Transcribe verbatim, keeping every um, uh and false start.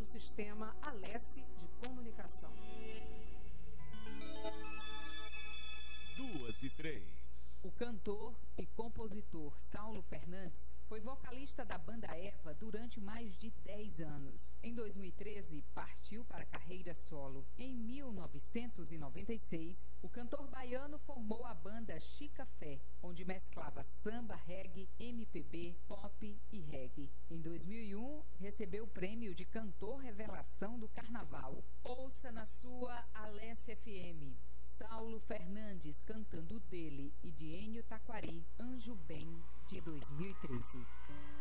Sistema Alesse de Comunicação. Duas e três. O cantor e compositor Saulo Fernandes foi vocalista da banda Eva durante mais de dez anos. Em dois mil e treze, partiu para a carreira solo. Em mil novecentos e noventa e seis, o cantor baiano formou a banda Chica Fé, onde mesclava samba, reggae, M P B, pop e reggae. Em dois mil e um, recebeu o prêmio de Cantor Revelação do Carnaval. Ouça na sua Alesse F M. Saulo Fernandes cantando dele e de Ennio Taquari, Anjo Bem, de dois mil e treze.